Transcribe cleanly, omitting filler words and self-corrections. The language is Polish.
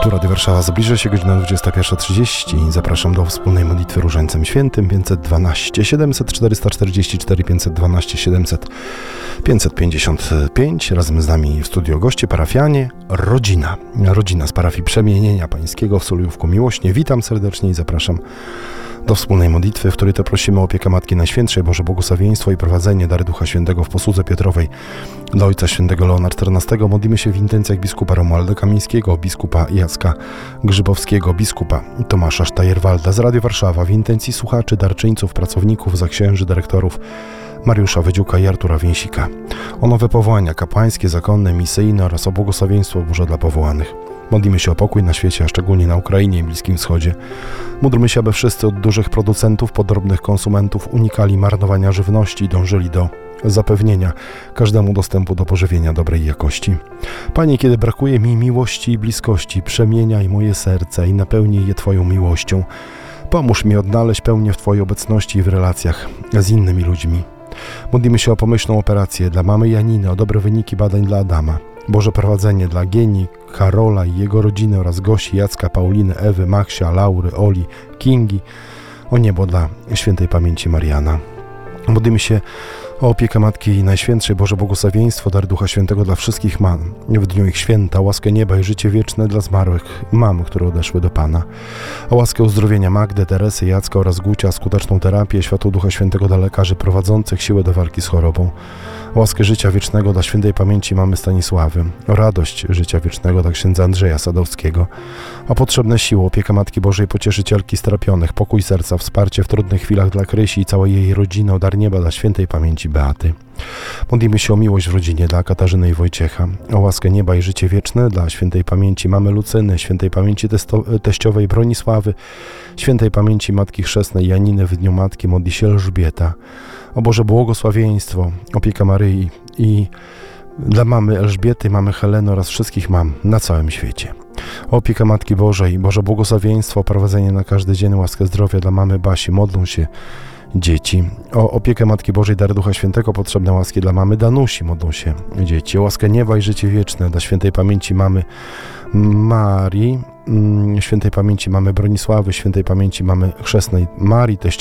Tu Radio Warszawa, zbliża się godzina 21:30. Zapraszam do wspólnej modlitwy Różańcem Świętym 512 700 444 512 700 555. Razem z nami w studio goście, parafianie, rodzina z parafii Przemienienia Pańskiego w Sulejówku Miłośnie. Witam serdecznie i zapraszam do wspólnej modlitwy, w której to prosimy o opiekę Matki Najświętszej, Boże błogosławieństwo i prowadzenie, dary Ducha Świętego w posłudze Piotrowej dla Ojca Świętego Leona XIV. Modlimy się w intencjach biskupa Romualda Kamińskiego, biskupa Jacka Grzybowskiego, biskupa Tomasza Sztajerwalda z Radio Warszawa, w intencji słuchaczy, darczyńców, pracowników, zaksięży, dyrektorów Mariusza Wydziuka i Artura Więsika, o nowe powołania kapłańskie, zakonne, misyjne oraz o błogosławieństwo Boże dla powołanych. Modlimy się o pokój na świecie, a szczególnie na Ukrainie i Bliskim Wschodzie. Módlmy się, aby wszyscy od dużych producentów po drobnych konsumentów unikali marnowania żywności i dążyli do zapewnienia każdemu dostępu do pożywienia dobrej jakości. Panie, kiedy brakuje mi miłości i bliskości, przemieniaj moje serce i napełnij je Twoją miłością. Pomóż mi odnaleźć pełnię w Twojej obecności i w relacjach z innymi ludźmi. Modlimy się o pomyślną operację dla mamy Janiny, o dobre wyniki badań dla Adama. Boże prowadzenie dla Gieni, Karola i jego rodziny oraz Gosi, Jacka, Pauliny, Ewy, Maksia, Laury, Oli, Kingi, o niebo dla świętej pamięci Mariana. Modlimy się o opiekę Matki Najświętszej, Boże błogosławieństwo, dar Ducha Świętego dla wszystkich mam w dniu ich święta, łaskę nieba i życie wieczne dla zmarłych mam, które odeszły do Pana. O łaskę uzdrowienia Magdy, Teresy, Jacka oraz Gucia, skuteczną terapię, światło Ducha Świętego dla lekarzy prowadzących siłę do walki z chorobą. O łaskę życia wiecznego dla świętej pamięci mamy Stanisławy, o radość życia wiecznego dla księdza Andrzeja Sadowskiego, o potrzebne siły, opiekę Matki Bożej Pocieszycielki strapionych, pokój serca, wsparcie w trudnych chwilach dla Krysi i całej jej rodziny, o dar nieba dla świętej pamięci Beaty. Modlimy się o miłość w rodzinie dla Katarzyny i Wojciecha, o łaskę nieba i życie wieczne dla świętej pamięci mamy Lucyny, świętej pamięci teściowej Bronisławy, świętej pamięci Matki Chrzestnej Janiny w dniu Matki modli się Elżbieta. O Boże błogosławieństwo, opieka Maryi i dla mamy Elżbiety, mamy Heleny oraz wszystkich mam na całym świecie. O opiekę Matki Bożej, Boże błogosławieństwo, prowadzenie na każdy dzień, łaskę zdrowia dla mamy Basi, modlą się dzieci. O opiekę Matki Bożej, dar Ducha Świętego, potrzebne łaski dla mamy Danusi, modlą się dzieci. O łaskę nieba i życie wieczne dla świętej pamięci mamy Marii, świętej pamięci mamy Bronisławy, świętej pamięci mamy Chrzestnej Marii, teściowej